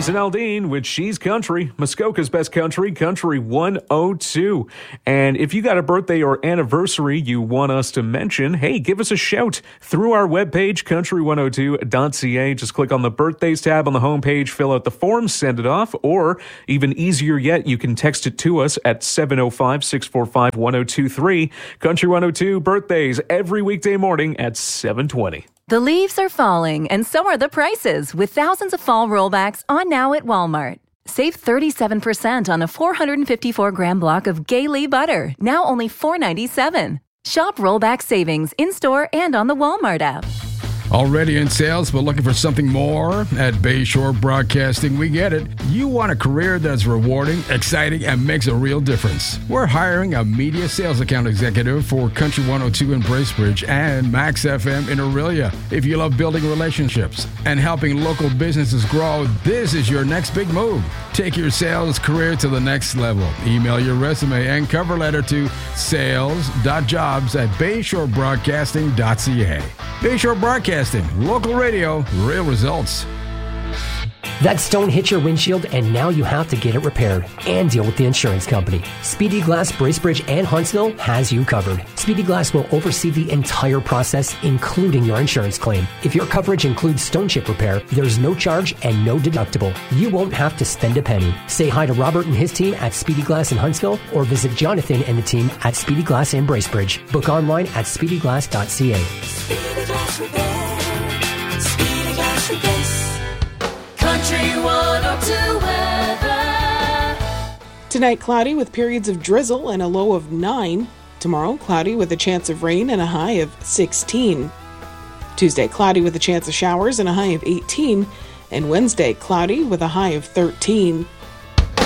Jason Aldean with She's Country, Muskoka's best country, Country 102. And if you got a birthday or anniversary you want us to mention, hey, give us a shout through our webpage, country102.ca. Just click on the birthdays tab on the homepage, fill out the form, send it off, or even easier yet, you can text it to us at 705-645-1023. Country 102 birthdays every weekday morning at 7:20. The leaves are falling, and so are the prices, with thousands of fall rollbacks on now at Walmart. Save 37% on a 454-gram block of Gaylee butter, now only $4.97. Shop rollback savings in-store and on the Walmart app. Already in sales, but looking for something more? At Bayshore Broadcasting, we get it. You want a career that's rewarding, exciting, and makes a real difference. We're hiring a media sales account executive for Country 102 in Bracebridge and Max FM in Aurelia. If you love building relationships and helping local businesses grow, this is your next big move. Take your sales career to the next level. Email your resume and cover letter to sales.jobs@bayshorebroadcasting.ca. Bayshore Broadcasting, local radio, real results. That stone hit your windshield, and now you have to get it repaired and deal with the insurance company. Speedy Glass Bracebridge and Huntsville has you covered. Speedy Glass will oversee the entire process, including your insurance claim. If your coverage includes stone chip repair, there's no charge and no deductible. You won't have to spend a penny. Say hi to Robert and his team at Speedy Glass in Huntsville, or visit Jonathan and the team at Speedy Glass in Bracebridge. Book online at speedyglass.ca. Speedy Glass Repair. Speedy Glass Repairs. Country 102 weather. Tonight, cloudy with periods of drizzle and a low of 9. Tomorrow, cloudy with a chance of rain and a high of 16. Tuesday, cloudy with a chance of showers and a high of 18. And Wednesday, cloudy with a high of 13.